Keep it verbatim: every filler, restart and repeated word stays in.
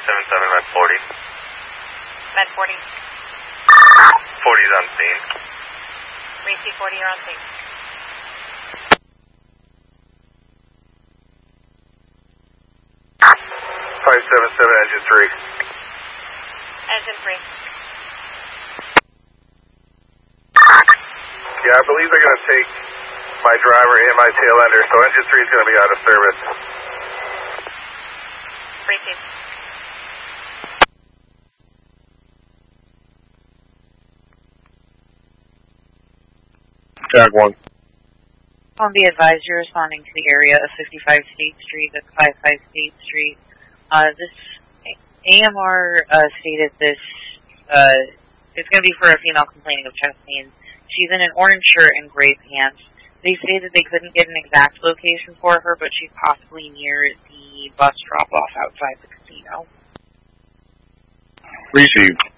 seven seven, Med forty. Med forty. forty is on scene. three C forty, you're on scene. five seven seven, engine three. Engine three. Yeah, I believe they're going to take my driver and my tail ender, so engine three is going to be out of service. Receive. Jag one. On the advisor responding to the area of fifty-five State Street, that's fifty-five State Street. Uh, this A M R uh, stated this, uh, it's going to be for a female complaining of chest pain. She's in an orange shirt and gray pants. They stated they couldn't get an exact location for her, but she's possibly near the bus drop-off outside the casino. Received.